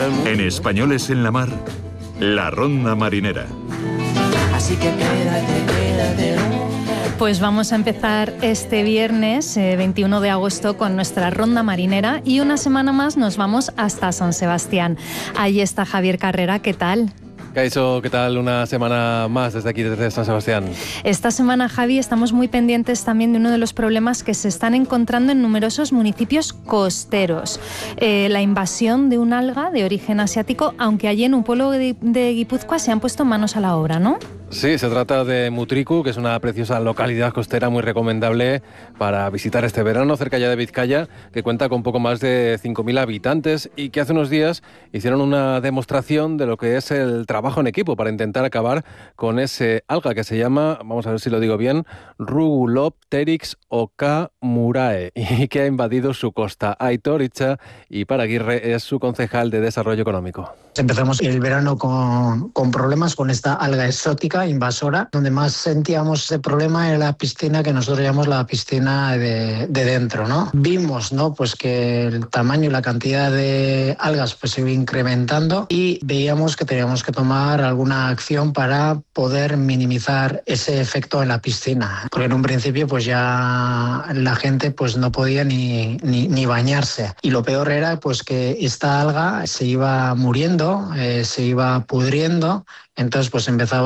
En Españoles en la Mar, la ronda marinera. Así que quédate. Pues vamos a empezar este viernes 21 de agosto con nuestra ronda marinera y una semana más nos vamos hasta San Sebastián. Allí está Javier Carrera, ¿qué tal? ¿Qué tal? Una semana más desde aquí, desde San Sebastián. Esta semana, Javi, estamos muy pendientes también de uno de los problemas que se están encontrando en numerosos municipios costeros. La invasión de un alga de origen asiático, aunque allí en un pueblo de Guipúzcoa se han puesto manos a la obra, ¿no? Sí, se trata de Mutriku, que es una preciosa localidad costera muy recomendable para visitar este verano, cerca ya de Vizcaya, que cuenta con poco más de 5.000 habitantes y que hace unos días hicieron una demostración de lo que es el trabajo en equipo para intentar acabar con ese alga que se llama, vamos a ver si lo digo bien, Rugulopteryx okamurae, y que ha invadido su costa. Aitor Itxa y Paraguirre es su concejal de Desarrollo Económico. Empezamos el verano con problemas con esta alga exótica invasora. Donde más sentíamos ese problema era la piscina que nosotros llamamos la piscina de dentro, ¿no? Vimos, ¿no?, pues que el tamaño y la cantidad de algas pues se iba incrementando y veíamos que teníamos que tomar alguna acción para poder minimizar ese efecto en la piscina. Porque en un principio pues ya la gente pues no podía ni bañarse. Y lo peor era pues que esta alga se iba muriendo, se iba pudriendo, entonces pues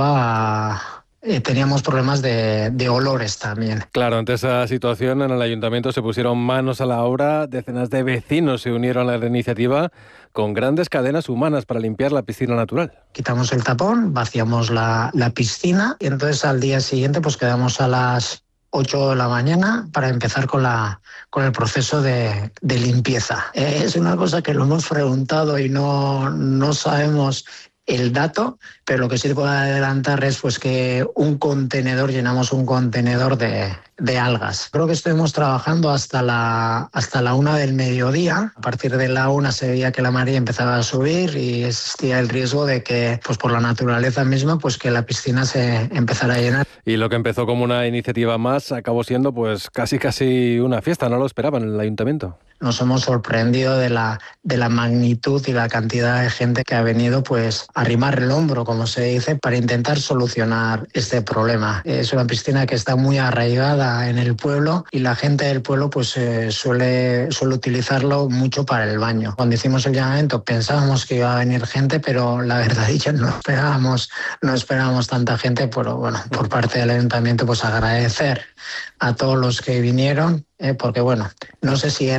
teníamos problemas de olores también. Claro, ante esa situación en el ayuntamiento se pusieron manos a la obra, decenas de vecinos se unieron a la iniciativa con grandes cadenas humanas para limpiar la piscina natural. Quitamos el tapón, vaciamos la piscina y entonces al día siguiente pues quedamos a las 8 de la mañana para empezar con el proceso de limpieza. Es una cosa que lo hemos preguntado y no sabemos el dato, pero lo que sí te puedo adelantar es pues que llenamos un contenedor de algas. Creo que estuvimos trabajando hasta la 1 del mediodía. A partir de la 1 se veía que la marea empezaba a subir y existía el riesgo de que, pues por la naturaleza misma, pues que la piscina se empezara a llenar. Y lo que empezó como una iniciativa más acabó siendo pues casi una fiesta, no lo esperaban en el ayuntamiento. Nos hemos sorprendido de la magnitud y la cantidad de gente que ha venido pues a arrimar el hombro, como se dice, para intentar solucionar este problema. Es una piscina que está muy arraigada en el pueblo y la gente del pueblo pues suele utilizarlo mucho para el baño. Cuando hicimos el llamamiento pensábamos que iba a venir gente, pero la verdad dicho no esperábamos tanta gente, pero bueno, por parte del ayuntamiento pues agradecer a todos los que vinieron. Porque bueno, no sé si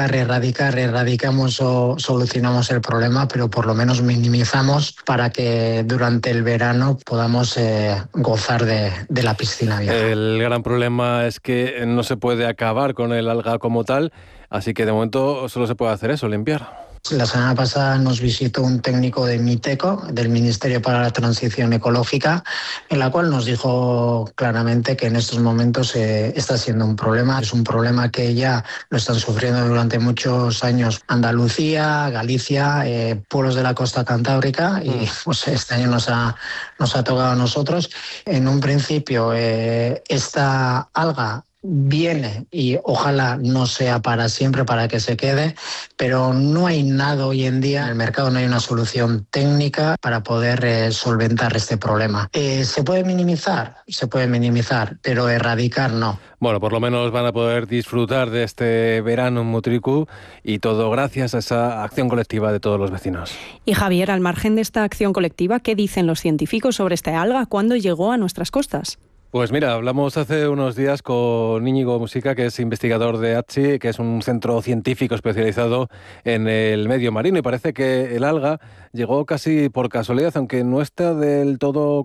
erradicamos o solucionamos el problema, pero por lo menos minimizamos para que durante el verano podamos gozar de la piscina vieja. El gran problema es que no se puede acabar con el alga como tal, así que de momento solo se puede hacer eso, limpiar. La semana pasada nos visitó un técnico de MITECO, del Ministerio para la Transición Ecológica, en la cual nos dijo claramente que en estos momentos está siendo un problema. Es un problema que ya lo están sufriendo durante muchos años Andalucía, Galicia, pueblos de la costa cantábrica y pues este año nos ha tocado a nosotros. En un principio esta alga viene y ojalá no sea para siempre, para que se quede, pero no hay nada hoy en día en el mercado, no hay una solución técnica para poder solventar este problema. ¿Se puede minimizar? Se puede minimizar, pero erradicar no. Bueno, por lo menos van a poder disfrutar de este verano en Mutriku y todo gracias a esa acción colectiva de todos los vecinos. Y Javier, al margen de esta acción colectiva, ¿qué dicen los científicos sobre esta alga? ¿Cuándo llegó a nuestras costas? Pues mira, hablamos hace unos días con Íñigo Musica, que es investigador de ATSI, que es un centro científico especializado en el medio marino, y parece que el alga llegó casi por casualidad, aunque no está del todo